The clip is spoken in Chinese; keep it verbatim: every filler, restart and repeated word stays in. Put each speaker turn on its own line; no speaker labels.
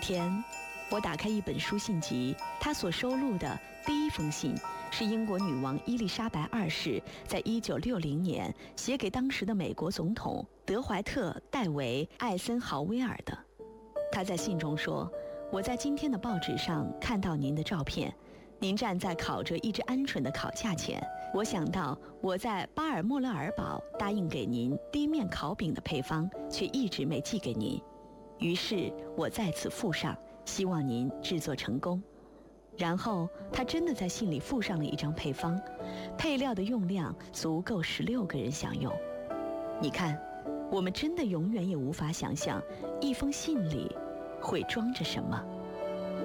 天，我打开一本书信集，它所收录的第一封信是英国女王伊丽莎白二世在一九六零年写给当时的美国总统德怀特·戴维·艾森豪威尔的。他在信中说：“我在今天的报纸上看到您的照片，您站在烤着一只鹌鹑的烤架前。我想到我在巴尔莫勒尔堡答应给您低面烤饼的配方，却一直没寄给您。于是我在此附上，希望您制作成功。”然后他真的在信里附上了一张配方，配料的用量足够十六个人享用。你看，我们真的永远也无法想象一封信里会装着什么。